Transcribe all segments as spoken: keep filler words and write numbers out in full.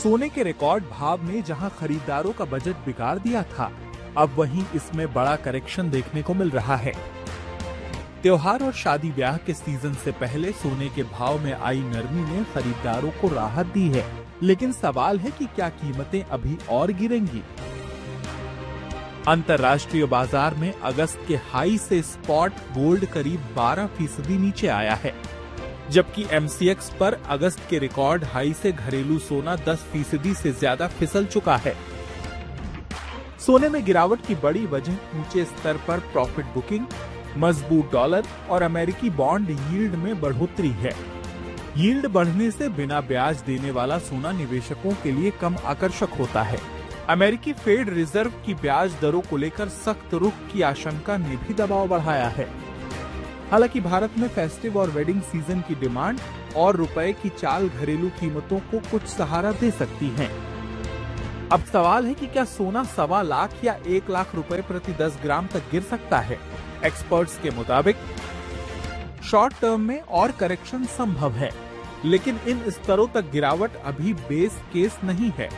सोने के रिकॉर्ड भाव ने जहां खरीदारों का बजट बिगाड़ दिया था, अब वहीं इसमें बड़ा करेक्शन देखने को मिल रहा है। त्योहार और शादी ब्याह के सीजन से पहले सोने के भाव में आई नरमी ने खरीदारों को राहत दी है, लेकिन सवाल है कि क्या कीमतें अभी और गिरेंगी। अंतर्राष्ट्रीय बाजार में अगस्त के हाई से स्पॉट गोल्ड करीब बारह फीसदी नीचे आया है, जबकि एमसीएक्स पर अगस्त के रिकॉर्ड हाई से घरेलू सोना दस फीसदी से ज्यादा फिसल चुका है। सोने में गिरावट की बड़ी वजह ऊंचे स्तर पर प्रॉफिट बुकिंग, मजबूत डॉलर और अमेरिकी बॉन्ड यील्ड में बढ़ोतरी है। यील्ड बढ़ने से बिना ब्याज देने वाला सोना निवेशकों के लिए कम आकर्षक होता है। अमेरिकी फेड रिजर्व की ब्याज दरों को लेकर सख्त रुख की आशंका ने भी दबाव बढ़ाया है। हालांकि भारत में फेस्टिव और वेडिंग सीजन की डिमांड और रुपए की चाल घरेलू कीमतों को कुछ सहारा दे सकती है। अब सवाल है कि क्या सोना सवा लाख या एक लाख रुपए प्रति दस ग्राम तक गिर सकता है। एक्सपर्ट्स के मुताबिक शॉर्ट टर्म में और करेक्शन संभव है, लेकिन इन स्तरों तक गिरावट अभी बेस केस नहीं है।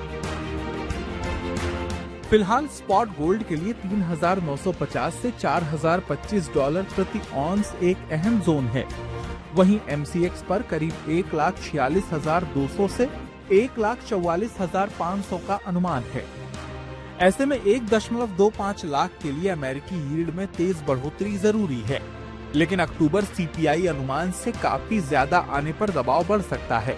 फिलहाल स्पॉट गोल्ड के लिए तीन हजार नौ सौ पचास से चार हजार पच्चीस डॉलर प्रति ऑन्स एक अहम जोन है। वहीं एमसीएक्स पर करीब एक लाख छियालीस हजार दो सौ से एक लाख चौवालीस हजार पाँच सौ का अनुमान है। ऐसे में एक दशमलव दो पाँच लाख के लिए अमेरिकी यील्ड में तेज बढ़ोतरी जरूरी है, लेकिन अक्टूबर सीपीआई अनुमान से काफी ज्यादा आने पर दबाव बढ़ सकता है।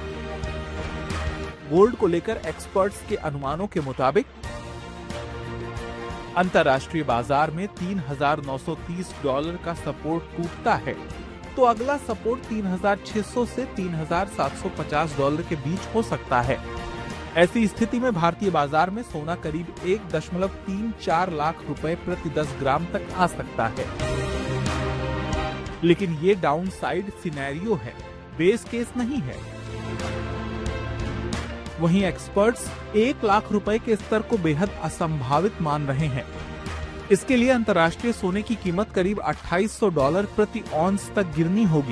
गोल्ड को लेकर एक्सपर्ट्स के अनुमानों के मुताबिक अंतर्राष्ट्रीय बाजार में तीन हजार नौ सौ तीस डॉलर का सपोर्ट टूटता है तो अगला सपोर्ट तीन हजार छह सौ से तीन हजार सात सौ पचास डॉलर के बीच हो सकता है। ऐसी स्थिति में भारतीय बाजार में सोना करीब एक दशमलव तीन चार लाख रुपए प्रति दस ग्राम तक आ सकता है, लेकिन ये डाउन साइड सिनेरियो है, बेस केस नहीं है। वहीं एक्सपर्ट्स एक लाख रुपए के स्तर को बेहद असंभावित मान रहे हैं। इसके लिए अंतर्राष्ट्रीय सोने की कीमत करीब अट्ठाईस सौ डॉलर प्रति ऑन्स तक गिरनी होगी।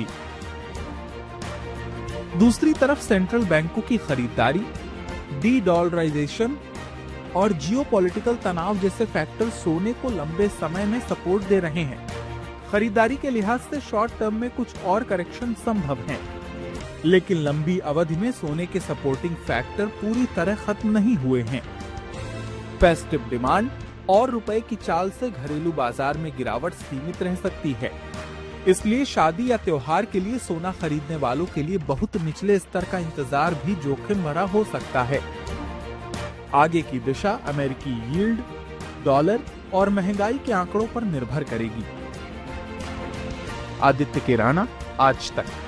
दूसरी तरफ सेंट्रल बैंकों की खरीदारी, डी डॉलराइजेशन और जियोपॉलिटिकल तनाव जैसे फैक्टर सोने को लंबे समय में सपोर्ट दे रहे हैं। खरीदारी के लिहाज से शॉर्ट टर्म में कुछ और करेक्शन संभव है, लेकिन लंबी अवधि में सोने के सपोर्टिंग फैक्टर पूरी तरह खत्म नहीं हुए हैं। फेस्टिव डिमांड और रुपए की चाल से घरेलू बाजार में गिरावट सीमित रह सकती है, इसलिए शादी या त्योहार के लिए सोना खरीदने वालों के लिए बहुत निचले स्तर का इंतजार भी जोखिम भरा हो सकता है। आगे की दिशा अमेरिकी यील्ड, डॉलर और महंगाई के आंकड़ों पर निर्भर करेगी। आदित्य केराना, आज तक।